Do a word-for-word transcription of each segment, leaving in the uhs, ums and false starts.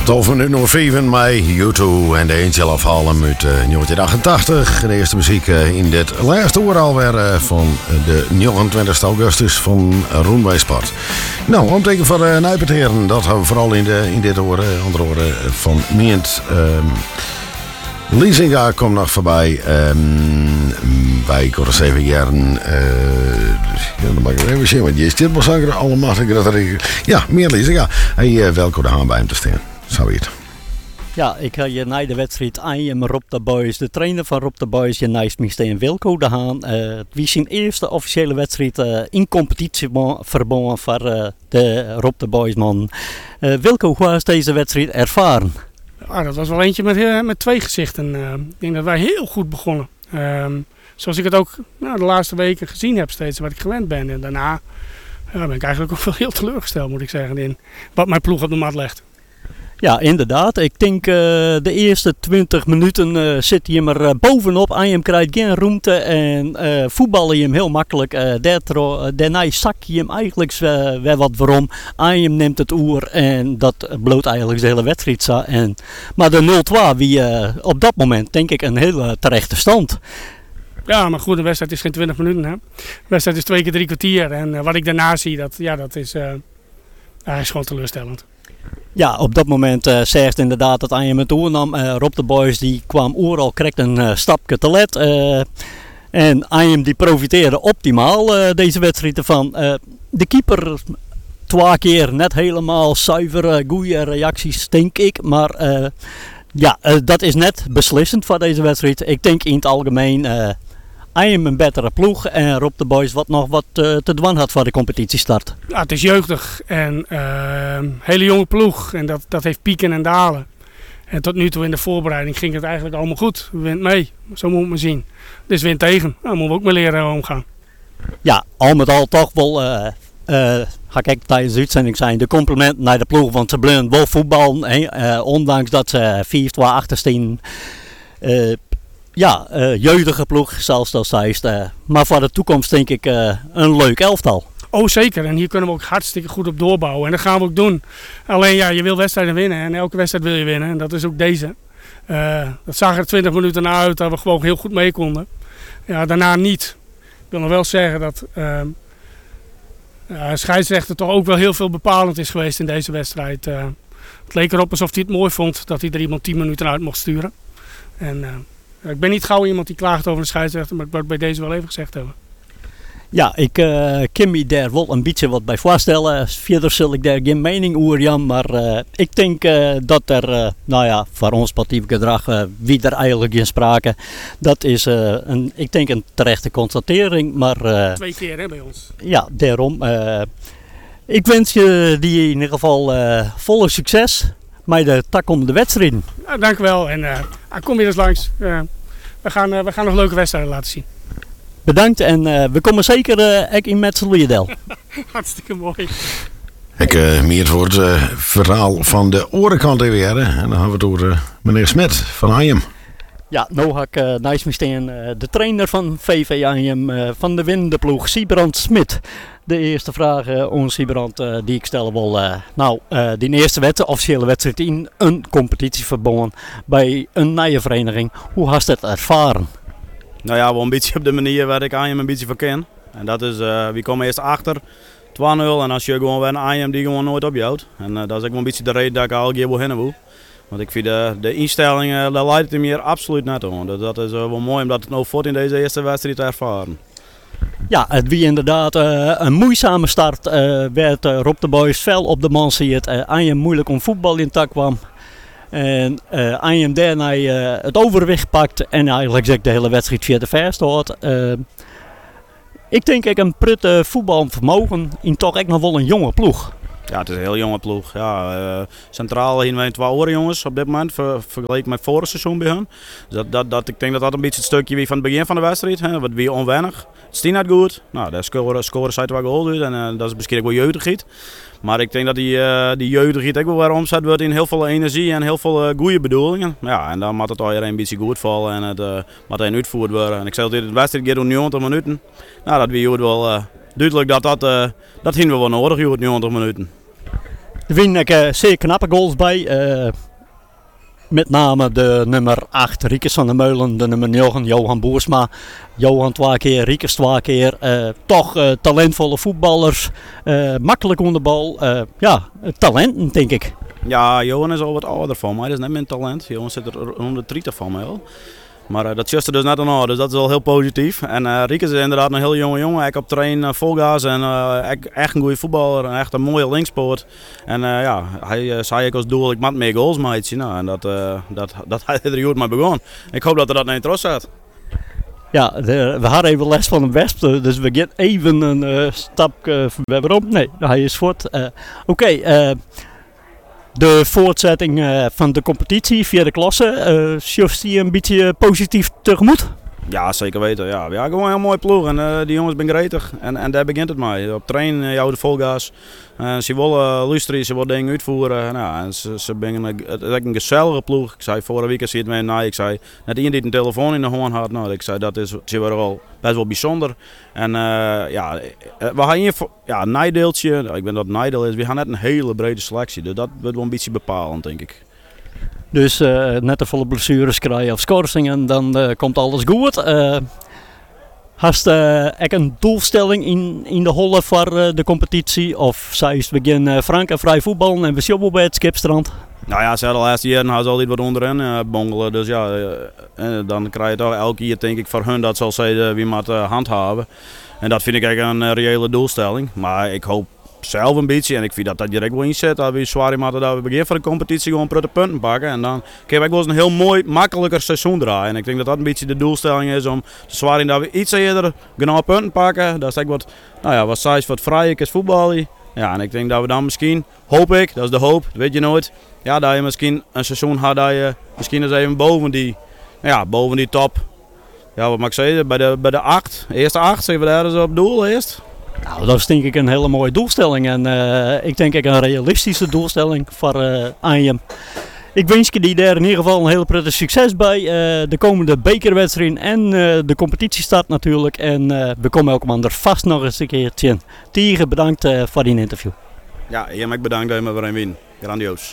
twaalf minuten over vijf mei, U twee en de Angel of Harlem uit uh, negentien achtentachtig. De eerste muziek uh, in dit laatste uur alweer uh, van de negenentwintigste augustus van Roenbij Sport. Nou, om teken voor uh, Nijperteren, dat hebben we vooral in, de, in dit uur, uh, andere uur van Mient. Um, Liesinga komt nog voorbij. Um, bij Corre jaren. Uh, ja, dan mag ik even zien, want je is dit wel zanger allemaal. Ja, meer Liesinga. Hey, uh, welkom de haan bij hem te staan. Zo het. Ja, ik ga je na de wedstrijd aan je Rob de Boys, de trainer van Rob de Boys, je naast me staan Wilco de Haan. Uh, het was zijn eerste officiële wedstrijd uh, in competitie verbonden voor uh, de Rob de Boys man. Uh, Wilco, hoe was deze wedstrijd ervaren? Ah, dat was wel eentje met, uh, met twee gezichten. Uh, ik denk dat wij heel goed begonnen. Uh, zoals ik het ook nou, de laatste weken gezien heb, steeds wat ik gewend ben. En daarna ja, ben ik eigenlijk ook wel heel teleurgesteld, moet ik zeggen, in wat mijn ploeg op de mat legt. Ja, inderdaad. Ik denk uh, de eerste twintig minuten uh, zit hij er uh, bovenop. Ayem krijgt geen ruimte en uh, voetballen je hem heel makkelijk. Uh, daartro, uh, daarna zak je hem eigenlijk uh, weer wat waarom. Ayem neemt het oer en dat bloot eigenlijk de hele wedstrijd. En, maar de nul twee, wie uh, op dat moment denk ik een hele terechte stand. Ja, maar goed, een wedstrijd is geen twintig minuten. Hè? Een wedstrijd is twee keer drie kwartier. En uh, wat ik daarna zie, dat, ja, dat is, uh, uh, is gewoon teleurstellend. Ja, op dat moment uh, zegt inderdaad dat Ayem het oernam. Uh, Rob de Boys die kwam overal correct een uh, stapje te let. Uh, en Ayem die profiteerde optimaal uh, deze wedstrijd ervan. Uh, de keeper twee keer net helemaal zuivere, goede reacties denk ik. Maar uh, ja, uh, dat is net beslissend voor deze wedstrijd. Ik denk in het algemeen uh, Ayem een betere ploeg en Rob de Boys wat nog wat uh, te doen had voor de competitiestart. Ja, het is jeugdig en uh, hele jonge ploeg en dat, dat heeft pieken en dalen. En tot nu toe in de voorbereiding ging het eigenlijk allemaal goed. Wint mee, zo moet je maar zien. Dus wint tegen, daar moeten we ook mee leren omgaan. Ja, al met al toch wel, uh, uh, ga ik tijdens de uitzending zijn, de complimenten naar de ploeg. Want ze blijven wel voetballen, uh, ondanks dat ze vier twee achter staan. Uh, Ja, uh, jeugdige ploeg, zelfs dat zijst. Uh, maar voor de toekomst denk ik uh, een leuk elftal. Oh zeker, en hier kunnen we ook hartstikke goed op doorbouwen. En dat gaan we ook doen. Alleen ja, je wil wedstrijden winnen en elke wedstrijd wil je winnen. En dat is ook deze. Uh, dat zag er twintig minuten na uit dat we gewoon heel goed mee konden. Ja, daarna niet. Ik wil nog wel zeggen dat uh, uh, scheidsrechter toch ook wel heel veel bepalend is geweest in deze wedstrijd. Uh, het leek erop alsof hij het mooi vond dat hij er iemand tien minuten uit mocht sturen. En... Uh, Ik ben niet gauw iemand die klaagt over de scheidsrechter, maar ik wil het bij deze wel even gezegd hebben. Ja, ik uh, kan me daar wel een beetje wat bij voorstellen. Verder zal ik daar geen mening over, Jan. Maar uh, ik denk uh, dat er, uh, nou ja, voor ons sportief gedrag, uh, wie er eigenlijk in sprake. Dat is, uh, een, ik denk, een terechte constatering. Maar, uh, Twee keer hè, bij ons. Ja, daarom. Uh, ik wens je die in ieder geval uh, volle succes. Maar de tak om de wedstrijden. Ja, dank u wel en uh, kom weer eens langs. Uh, we, gaan, uh, we gaan nog leuke wedstrijden laten zien. Bedankt en uh, we komen zeker uh, in met Liedel. Hartstikke mooi. Ik uh, meer voor het uh, verhaal van de orenkant even weer. En dan hebben we het over uh, meneer Smet van Ayem. Ja, nu ga ik uh, naast me staan uh, de trainer van V V Ayem uh, van de winnende ploeg, Siebrand Smit. De eerste vraag, uh, ons Siebrand, uh, die ik stel wel. Uh, nou, uh, die eerste wedstrijd, officiële wedstrijd in een competitie verbonden bij een nieuwe vereniging. Hoe hast je het ervaren? Nou ja, wel een beetje op de manier waar ik Ayem een beetje van ken. En dat is, uh, we komen eerst achter twee nul en als je gewoon weer een Ayem die gewoon nooit opjouwt. En uh, dat is ook wel een beetje de reden dat ik al keer wil heen wil. Want ik vind de, de instelling, uh, daar leidt het meer absoluut net om. Dat, dat is uh, wel mooi om dat nou voort in deze eerste wedstrijd te ervaren. Ja, het was inderdaad uh, een moeizame start. Uh, werd uh, Rob de Boys fel op de man zie het. Uh, Ayem moeilijk om voetbal in tak kwam. En uh, Ayem daarna uh, het overwicht pakt en eigenlijk zeg ik de hele wedstrijd via de verste hoort. Uh, ik denk ik een prutte voetbalvermogen in toch echt nog wel een jonge ploeg. Ja, het is een heel jonge ploeg. Ja, uh, centraal hier zijn twee oude jongens op dit moment, ver, vergeleken met vorig seizoen bij hun. Dus dat, dat, dat, ik denk dat dat een beetje het stukje wie van het begin van de wedstrijd, hè, wat weer onwennig. Het is net goed. Nou, daar scoren, scoren zij wel goal uit en uh, dat is misschien ook wel jeugdigheid. Maar ik denk dat die, uh, die jeugdigheid ook wel weer omzet wordt in heel veel energie en heel veel uh, goede bedoelingen. Ja, en dan moet het al een beetje goed vallen en het uh, moet een uitvoerd worden. En ik zei dat de wedstrijd gaat om negentig minuten. Nou, dat weer wel uh, duidelijk dat dat, uh, dat hebben we wel nodig, negentig minuten. Er winnen ook uh, zeer knappe goals bij. Uh, met name de nummer acht, Riekes van der Meulen. De nummer negen, Johan Boersma. Johan twee keer, Riekes twee keer. Uh, toch uh, talentvolle voetballers. Uh, makkelijk onder de bal. Uh, ja, talenten denk ik. Ja, Johan is al wat ouder van mij. Dat is net mijn talent. Johan zit er rond de drietig van mij al. Maar uh, dat juiste dus net aan, dus dat is wel heel positief. En uh, Riekes is inderdaad een heel jonge jongen. Ik op train uh, vol gas en uh, echt een goede voetballer. En echt een mooie linkspoort. En uh, ja, hij uh, zei ik als doel, ik moet meer goals maken. Nou, en dat, uh, dat, dat hij er goed mee begon. Ik hoop dat er dat naar trots zat. Ja, de, we hadden even les van een wesp, dus we gaan even een uh, stap uh, waarom. Nee, hij is voort. Uh, Oké, okay, uh, de voortzetting uh, van de competitie, vierde klasse, uh, schuift die een beetje positief tegemoet? Ja, zeker weten. Ja, ja gewoon een heel mooi ploeg en uh, die jongens zijn gretig en, en daar begint het mee. Op train uh, jou de volgas. Uh, ze willen uh, luisteren, ze willen dingen uitvoeren. Nou, en ze, ze brengen een, het is een gezellige ploeg. Ik zei vorige week, als je het mee na, ik zei net iemand die een telefoon in de hand had. Nou, ik zei dat is ze waren wel best wel bijzonder. En uh, ja, we gaan hier ja, een naaideeltje. Ik ben dat naaideel is. We gaan net een hele brede selectie, dus dat wordt wel een beetje bepalend, denk ik. Dus uh, net te volle blessures krijgen of schorsingen, dan uh, komt alles goed. Uh, Hast uh, ik een doelstelling in, in de holle voor uh, de competitie? Of zou je begin uh, frank en vrij voetballen en we shoppen bij het Skipstrand? Nou ja, ze hadden de laatste jaren hadden ze altijd wat onderin uh, bongelen. Dus ja, uh, uh, dan krijg je toch elke keer denk ik voor hun dat zal ze wie moet uh, handhaven. En dat vind ik eigenlijk een uh, reële doelstelling. Maar ik hoop zelf een beetje en ik vind dat dat direct wel inzet. Dat we zwaar moeten dat we beginnen van de competitie gewoon prettige punten pakken. En dan kan ik wel eens een heel mooi, makkelijker seizoen draaien. En ik denk dat dat een beetje de doelstelling is om zwaar in dat we iets eerder genoeg punten pakken. Dat is wat, nou ja, wat size wat vrij is voetballen. Ja, en ik denk dat we dan misschien, hoop ik, dat is de hoop, dat weet je nooit. Ja, dat je misschien een seizoen had dat je misschien eens even boven die, ja, boven die top. Ja, wat mag ik zeggen, bij de, bij de acht, eerste acht, zeggen we daar eens op doel eerst. Nou, dat is denk ik een hele mooie doelstelling en uh, ik denk ook een realistische doelstelling voor uh, Anjem. Ik wens je die daar in ieder geval een heel prettig succes bij. Uh, de komende bekerwedstrijd en uh, de competitiestart natuurlijk. En uh, we komen elke man er vast nog eens een keertje. Tiege, bedankt uh, voor die interview. Ja, jij ook bedankt dat je me weer een win. Grandioos.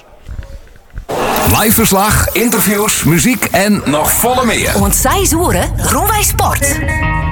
Live verslag, interviews, muziek en nog volle meer. Want zij zoeren Groenwij Sport.